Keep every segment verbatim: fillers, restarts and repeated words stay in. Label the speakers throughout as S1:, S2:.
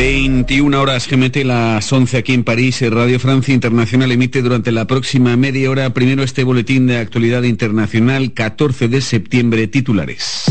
S1: veintiuna horas G M T, las once aquí en París. Radio Francia Internacional emite durante la próxima media hora primero este boletín de actualidad internacional, catorce de septiembre, titulares.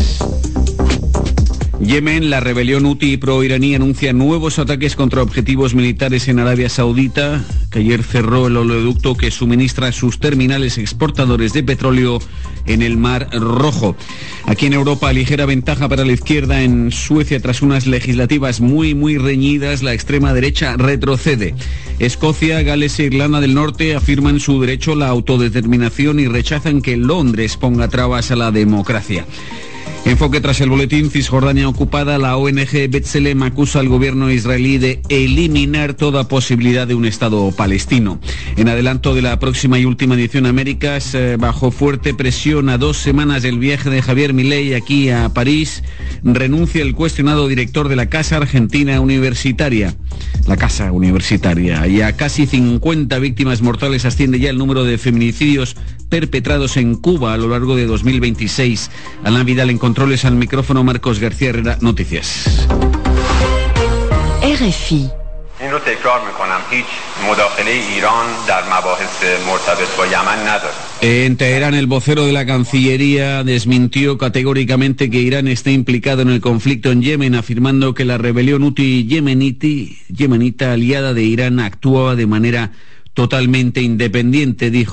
S1: Yemen, la rebelión huti pro-iraní anuncia nuevos ataques contra objetivos militares en Arabia Saudita, que ayer cerró el oleoducto que suministra sus terminales exportadores de petróleo en el Mar Rojo. Aquí en Europa, ligera ventaja para la izquierda en Suecia tras unas legislativas muy, muy reñidas. La extrema derecha retrocede. Escocia, Gales e Irlanda del Norte afirman su derecho a la autodeterminación y rechazan que Londres ponga trabas a la democracia. Enfoque tras el boletín. Cisjordania ocupada. La O N G B'Tselem acusa al gobierno israelí de eliminar toda posibilidad de un Estado palestino. En adelanto de la próxima y última edición Américas, eh, bajo fuerte presión a dos semanas del viaje de Javier Milei aquí a París, renuncia el cuestionado director de la Casa Argentina Universitaria. La Casa Universitaria. Y a casi cincuenta víctimas mortales asciende ya el número de feminicidios perpetrados en Cuba a lo largo de dos mil veintiséis. Alain Vidal en controles, al micrófono Marcos García Herrera. Noticias.
S2: R F I.
S1: En Teherán, el vocero de la Cancillería desmintió categóricamente que Irán esté implicado en el conflicto en Yemen, afirmando que la rebelión huti yemenita aliada de Irán actuaba de manera totalmente independiente, dijo.